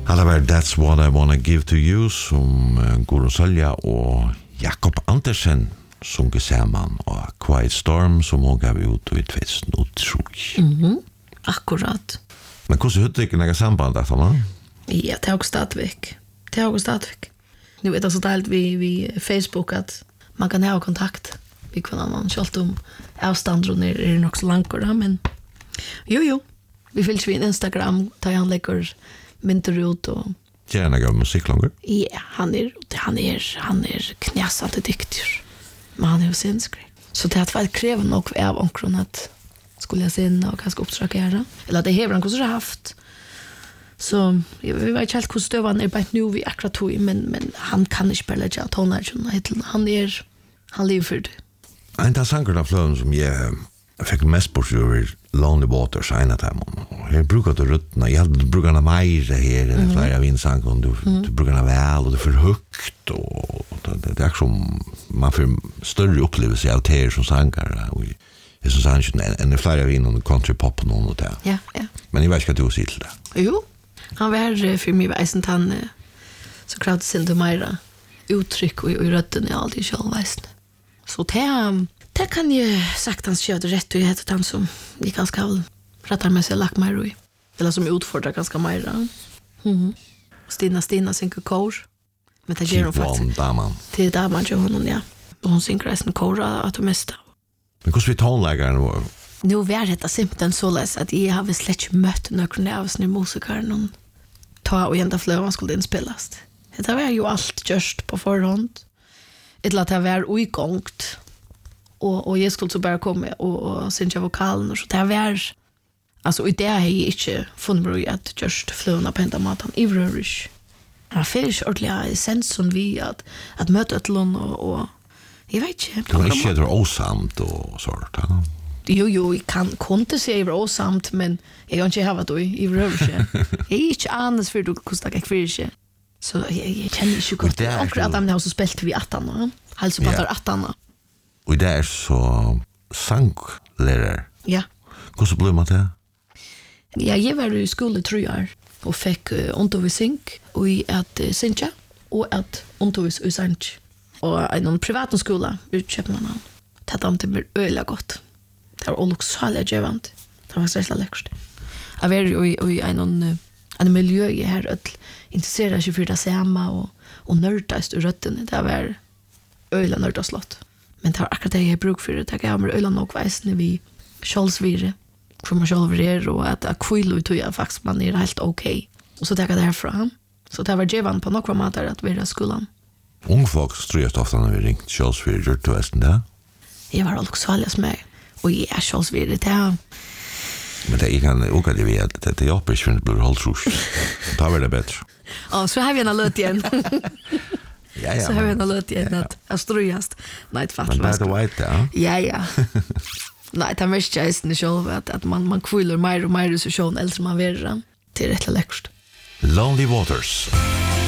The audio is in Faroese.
Alla var That's What I Wanna Give To You som Guro Sölja og Jakob Andersen sunget sammen og Quiet Storm som hun gav ut i 2003. Akkurat. Men hvordan høyde ikke noe samband dette, man? Ja, det er også stadigvæk. Nu vet jag så delt vi Facebook att man kan ha kontakt vi kan annan självt om avstånd och är nog så långt men jo vi fylls vi Instagram tar han lägger mynter ut och gärna gå musik långt. Ja, han är knäsatt dikter. Men han är ju sinskrig. Så det att väl kräver nog av onkron att skulle jag sen och kanske uppsträcka eller det har han kanske haft. Så vi vet inte helt hur stövan är bara nu vi akkurat tog men han kan inte spela ja tonarten han lever för det. En av sankarna flöden som jag fick mest på sig Lonely Waters en av dem. Jag brukar då ruttna, jag brukar ha mer här än flera vinsanger du brukar ha väl och det är för högt och det är som man får större upplevelse av det som sankar och det är som sankar än flera vin och country pop och något där. Ja. Men jag vet inte vad du säger till det. Jo. Han var för mig väsent han så klart sin till mera uttryck och i rötten är alltid självväsen. Så det kan ju sagt han kör rätt och heter han som vi ganska väl rättar med sig lagt mer i eller som utfordrar ganska mera. Stina sin kor. Men det ger hon faktiskt. Det är damen ju hon ja. Hon synger sin kor att det mesta. Men hur vi tonlägger nu? Nu var det simpelt så läs att jag har släckt mött några av sina musiker någon ta och ända flövan skulle inspelas. Det var ju allt just på förhand. Eller att det var igångt. Och jag skulle så bara komma och synja vokalen och så det var alltså i det har jag inte funnit mig att just flöna på ända matan i rörish. Jag fick ordentligt sens som vi att möta ett lån och jag vet inte. Det var inte det osamt och sånt. Jo, jag kan inte säga det var osamt, men jag har inte haft det i rörelse. Jag är inte annars för att du kostar inte för sig. Så jag känner inte gott. Och att de har så spelat vi 18. Alltså på 18. Och det är så sanklärare. Ja. Hur blev man det? Ja, jag var i skolan 3 år och fick undervisning och i att synja och att undervisa i sång. Och i någon privat skola i Köpenhamn. Det har inte blivit öliga gott. Det var olycksfallet gevant. Det var särskilt läckert. Jag var i en miljö i här att intressera sig för det samma och nördast ur rötten. Det var öliga nördaslott. Men det var akkurat det jag bruk för det. Det gav mig öliga nog väsende vid kjolsvire. Hvor man själv är och att kvilla ut och faktiskt man är helt okej. Och så tog jag det härifrån. Så det var gevant på några matar att vara i skolan. Ungfolk tror jag ofta när vi ringt kjolsvire gjort till västen där. Jag var olycksfallet med och jag är kjolsvire det här. Men det kan åka det vid att det jobbar för det blir hållt trus. Då var det bättre. Ja, så har vi en löt igen. Ja. Så har vi en löt igen att strujast. Nej, det fattar. Men det är white, ja. Ja. Nej, det är mest jästen själv att man kviller mer och mer i session äldre man vill. Det är rätt läckert. Lonely Waters.